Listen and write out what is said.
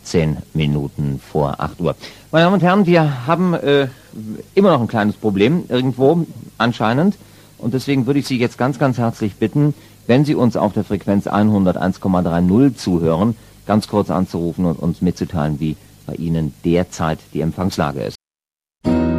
10 Minuten vor 8 Uhr. Meine Damen und Herren, wir haben immer noch ein kleines Problem, irgendwo anscheinend. Und deswegen würde ich Sie jetzt ganz, ganz herzlich bitten, wenn Sie uns auf der Frequenz 101,30 zuhören, ganz kurz anzurufen und uns mitzuteilen, wie bei Ihnen derzeit die Empfangslage ist.